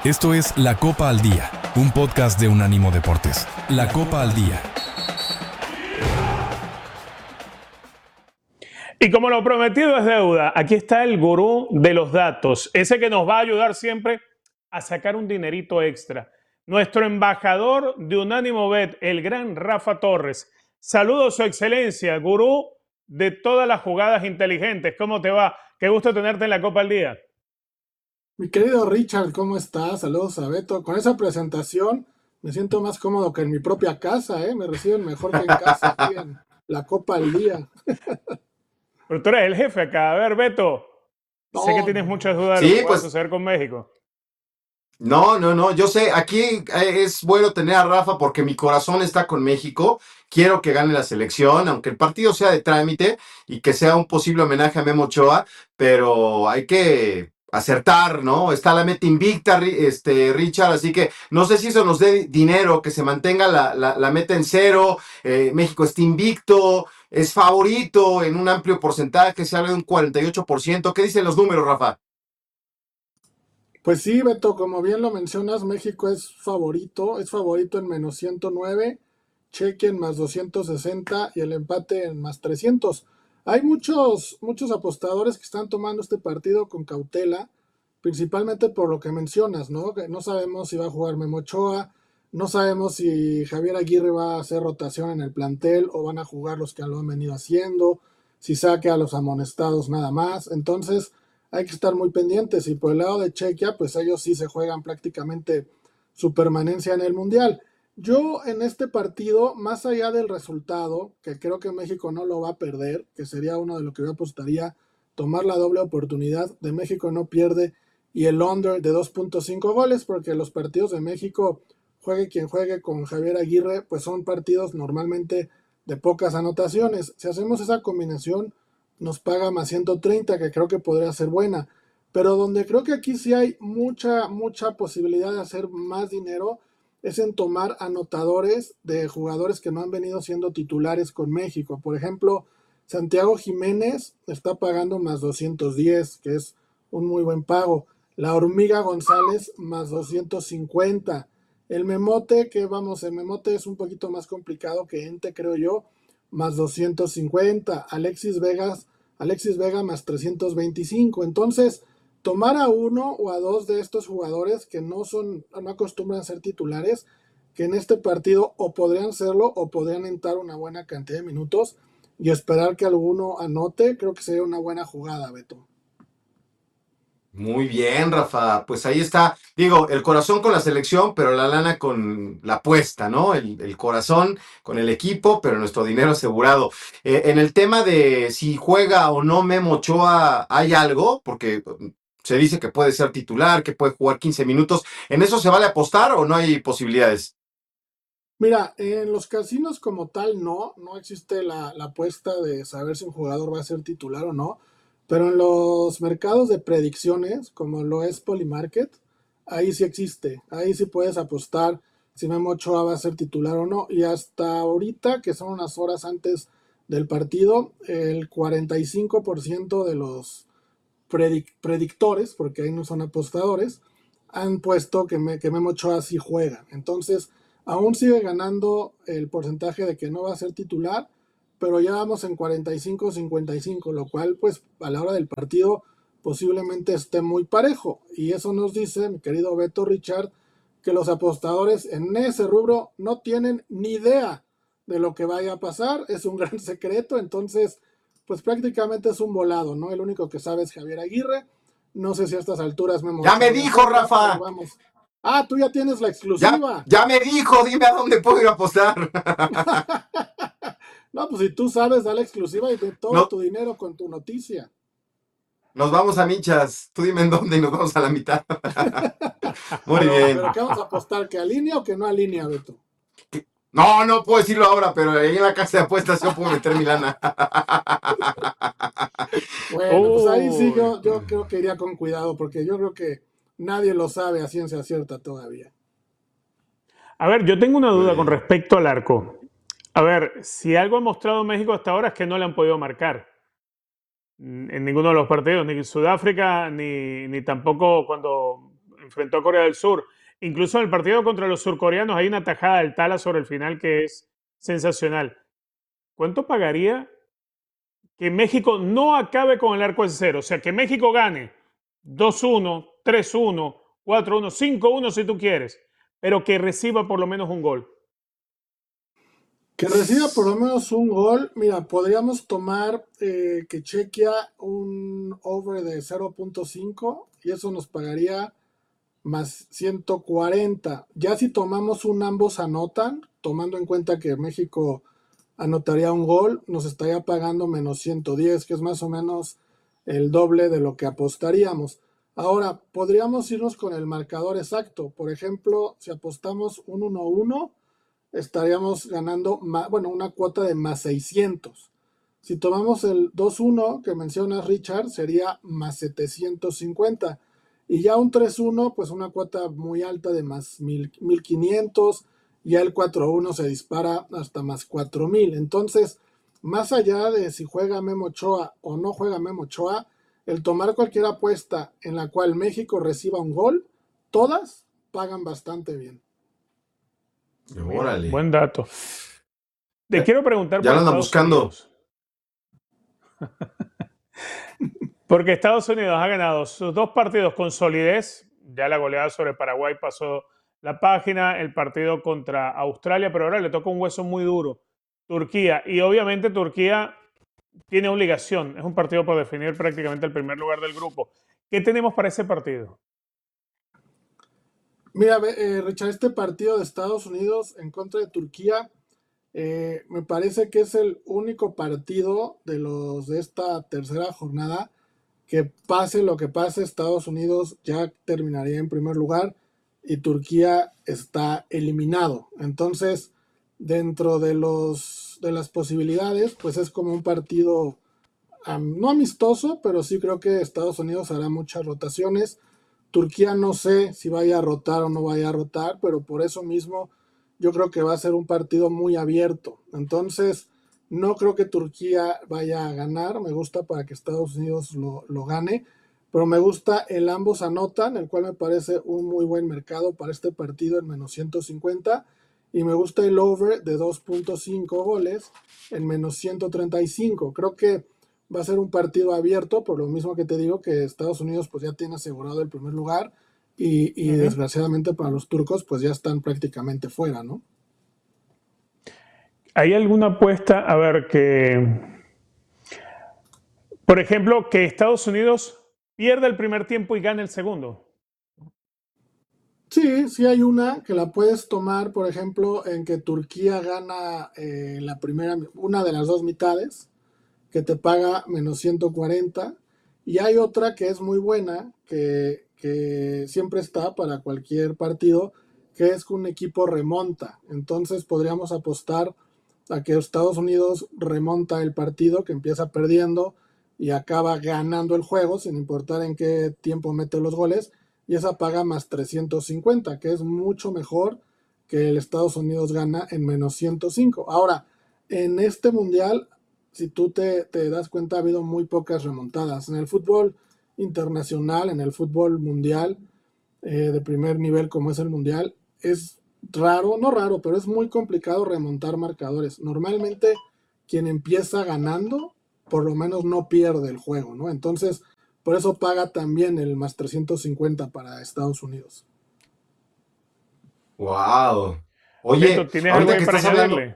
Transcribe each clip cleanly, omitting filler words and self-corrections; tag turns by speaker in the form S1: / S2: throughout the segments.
S1: Esto es La Copa al Día, un podcast de Unánimo Deportes. La Copa al Día.
S2: Y como lo prometido es deuda, aquí está el gurú de los datos, ese que nos va a ayudar siempre a sacar un dinerito extra. Nuestro embajador de Unánimo Bet, el gran Rafa Torres. Saludos, su excelencia, gurú de todas las jugadas inteligentes. ¿Cómo te va? Qué gusto tenerte en La Copa al Día.
S3: Mi querido Richard, ¿cómo estás? Saludos a Beto. Con esa presentación me siento más cómodo que en mi propia casa, ¿eh? Me reciben mejor que en casa, aquí en La Copa al Día.
S2: Pero tú eres el jefe acá. A ver, Beto, sé que
S3: No,
S2: tienes
S3: no,
S2: muchas
S3: no.
S2: dudas de lo
S4: Sí,
S2: que pueda
S4: pues
S2: suceder con México.
S4: no, yo sé, aquí es bueno tener a Rafa porque mi corazón está con México, quiero que gane la selección, aunque el partido sea de trámite y que sea un posible homenaje a Memo Ochoa, pero hay que acertar, ¿no? Está la meta invicta, Richard, así que no sé si eso nos dé dinero, que se mantenga la meta en cero, México está invicto, es favorito en un amplio porcentaje, se habla de un 48%, ¿qué dicen los números, Rafa?
S3: Pues sí, Beto, como bien lo mencionas, México es favorito en menos 109, Chequia en más 260 y el empate en más 300. Hay muchos apostadores que están tomando este partido con cautela, principalmente por lo que mencionas, ¿no? Que no sabemos si va a jugar Memo Ochoa, no sabemos si Javier Aguirre va a hacer rotación en el plantel o van a jugar los que lo han venido haciendo, si saque a los amonestados nada más. Entonces, hay que estar muy pendientes. Y por el lado de Chequia, pues ellos sí se juegan prácticamente su permanencia en el Mundial. Yo en este partido, más allá del resultado, que creo que México no lo va a perder, que sería uno de lo que yo apostaría, tomar la doble oportunidad de México no pierde y el under de 2.5 goles, porque los partidos de México, juegue quien juegue con Javier Aguirre, pues son partidos normalmente de pocas anotaciones. Si hacemos esa combinación, nos paga más 130, que creo que podría ser buena. Pero donde creo que aquí sí hay mucha posibilidad de hacer más dinero es en tomar anotadores de jugadores que no han venido siendo titulares con México. Por ejemplo, Santiago Jiménez está pagando más 210, que es un muy buen pago. La Hormiga González más 250. El Memote, el Memote es un poquito más complicado que Ente, creo yo, más 250. Alexis Vega más 325. Entonces, tomar a uno o a dos de estos jugadores que no acostumbran a ser titulares, que en este partido o podrían serlo o podrían entrar una buena cantidad de minutos y esperar que alguno anote, creo que sería una buena jugada, Beto.
S4: Muy bien, Rafa. Pues ahí está. Digo, el corazón con la selección, pero la lana con la apuesta, ¿no? El corazón con el equipo, pero nuestro dinero asegurado. En el tema de si juega o no Memo Ochoa, ¿hay algo? Porque se dice que puede ser titular, que puede jugar 15 minutos. ¿En eso se vale apostar o no hay posibilidades?
S3: Mira, en los casinos como tal no existe la apuesta de saber si un jugador va a ser titular o no, pero en los mercados de predicciones, como lo es Polymarket, ahí sí existe, ahí sí puedes apostar si Memo Ochoa va a ser titular o no, y hasta ahorita, que son unas horas antes del partido, el 45% de los predictores, porque ahí no son apostadores, han puesto que Memo Ochoa sí juega. Entonces, aún sigue ganando el porcentaje de que no va a ser titular, pero ya vamos en 45-55, lo cual, pues, a la hora del partido posiblemente esté muy parejo. Y eso nos dice, mi querido Beto Richard, que los apostadores en ese rubro no tienen ni idea de lo que vaya a pasar. Es un gran secreto, entonces pues prácticamente es un volado, ¿no? El único que sabe es Javier Aguirre. No sé si a estas alturas Memo
S4: Ya me
S3: Ochoa
S4: dijo,
S3: juega, pero
S4: Rafa.
S3: vamos. Ah, tú ya tienes la
S4: Ya,
S3: exclusiva.
S4: ya me dijo, dime a dónde puedo ir a apostar.
S3: No, pues si tú sabes, da la exclusiva y ve todo
S4: No,
S3: tu dinero con tu noticia.
S4: nos vamos a michas. Tú dime en dónde y nos vamos a la mitad. Muy
S3: Pero
S4: bien.
S3: ¿qué vamos a apostar? ¿Que alinea o que no alinea, Beto?
S4: No puedo decirlo ahora, pero ahí en la casa de apuestas yo puedo meter mi lana.
S3: Bueno, pues ahí sí
S2: Uy.
S3: yo creo que iría con cuidado, porque yo creo que nadie lo sabe a ciencia cierta todavía.
S2: A ver, yo tengo una
S4: Muy
S2: duda con
S4: bien.
S2: respecto al arco. A ver, si algo ha mostrado México hasta ahora es que no le han podido marcar en ninguno de los partidos, ni en Sudáfrica, ni tampoco cuando enfrentó a Corea del Sur. Incluso en el partido contra los surcoreanos hay una tajada del Tala sobre el final que es sensacional. ¿Cuánto pagaría que México no acabe con el arco en cero? O sea, que México gane 2-1, 3-1, 4-1, 5-1 si tú quieres, pero que reciba por lo menos un gol.
S3: Que reciba por lo menos un gol. Mira, podríamos tomar que Chequia un over de 0.5 y eso nos pagaría más 140. Ya si tomamos un ambos anotan, tomando en cuenta que México anotaría un gol, nos estaría pagando menos 110, que es más o menos el doble de lo que apostaríamos. Ahora, podríamos irnos con el marcador exacto. Por ejemplo, si apostamos un 1-1, estaríamos ganando, una cuota de más 600. Si tomamos el 2-1 que mencionas, Richard, sería más 750. Y ya un 3-1, pues una cuota muy alta de más 1500. Ya el 4-1 se dispara hasta más 4000. Entonces, más allá de si juega Memo Ochoa o no juega Memo Ochoa, el tomar cualquier apuesta en la cual México reciba un gol, todas pagan bastante bien.
S4: Órale.
S2: Buen dato. Te quiero preguntar
S4: Ya
S2: por
S4: lo andan
S2: Estados
S4: buscando.
S2: Unidos. Porque Estados Unidos ha ganado sus 2 partidos con solidez. Ya la goleada sobre Paraguay pasó la página, el partido contra Australia, pero ahora le toca un hueso muy duro. Turquía. Y obviamente Turquía tiene obligación. Es un partido por definir prácticamente el primer lugar del grupo. ¿Qué tenemos para ese partido?
S3: Mira, Richard, este partido de Estados Unidos en contra de Turquía, me parece que es el único partido de los de esta tercera jornada que pase lo que pase, Estados Unidos ya terminaría en primer lugar y Turquía está eliminado. Entonces, dentro de las posibilidades, pues es como un partido no amistoso, pero sí creo que Estados Unidos hará muchas rotaciones. Turquía no sé si vaya a rotar o no vaya a rotar, pero por eso mismo yo creo que va a ser un partido muy abierto. Entonces, no creo que Turquía vaya a ganar. Me gusta para que Estados Unidos lo gane, pero me gusta el ambos anotan, el cual me parece un muy buen mercado para este partido en menos 150. Y me gusta el over de 2.5 goles en menos 135. Creo que va a ser un partido abierto, por lo mismo que te digo que Estados Unidos pues ya tiene asegurado el primer lugar y desgraciadamente para los turcos pues ya están prácticamente fuera, ¿no?
S2: ¿Hay alguna apuesta? A ver, por ejemplo, que Estados Unidos pierda el primer tiempo y gane el segundo.
S3: Sí hay una que la puedes tomar, por ejemplo, en que Turquía gana una de las 2 mitades, que te paga menos 140. Y hay otra que es muy buena, que siempre está para cualquier partido, que es que un equipo remonta. Entonces podríamos apostar a que Estados Unidos remonta el partido, que empieza perdiendo y acaba ganando el juego, sin importar en qué tiempo mete los goles, y esa paga más 350, que es mucho mejor que el Estados Unidos gana en menos 105. Ahora, en este mundial, si tú te das cuenta, ha habido muy pocas remontadas. En el fútbol internacional, en el fútbol mundial, de primer nivel como es el mundial, es raro, no raro, pero es muy complicado remontar marcadores. Normalmente quien empieza ganando, por lo menos no pierde el juego, ¿no? Entonces, por eso paga también el más 350 para Estados Unidos.
S4: Wow. Oye,
S2: Beto, ¿tienes algo
S4: ahorita
S2: ahí
S4: que
S2: para
S4: estás hablando.
S2: añadirle?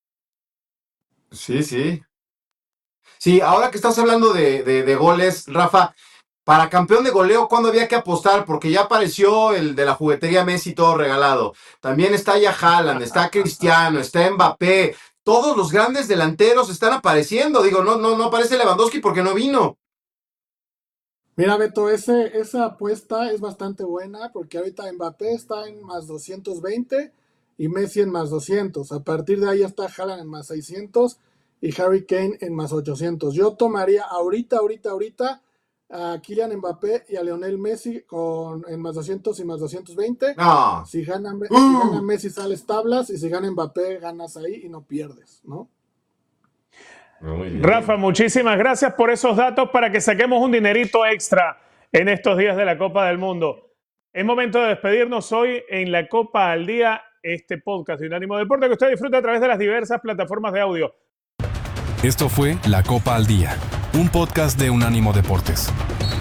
S4: Sí. Sí, ahora que estás hablando de goles, Rafa, para campeón de goleo, ¿cuándo había que apostar? Porque ya apareció el de la juguetería Messi todo regalado. También está ya Haaland, está Cristiano, está Mbappé. Todos los grandes delanteros están apareciendo. Digo, no aparece Lewandowski porque no vino.
S3: Mira, Beto, esa apuesta es bastante buena porque ahorita Mbappé está en más 220 y Messi en más 200. A partir de ahí está Haaland en más 600 y Harry Kane en más 800. Yo tomaría ahorita a Kylian Mbappé y a Lionel Messi en más 200 y más 220.
S4: No.
S3: Si gana Messi sales tablas y si gana Mbappé ganas ahí y no pierdes, ¿no?
S2: Rafa, muchísimas gracias por esos datos para que saquemos un dinerito extra en estos días de la Copa del Mundo. Es momento de despedirnos hoy en la Copa al Día, este podcast de Unánimo Deporte que usted disfruta a través de las diversas plataformas de audio.
S1: Esto fue La Copa al Día, un podcast de Unánimo Deportes.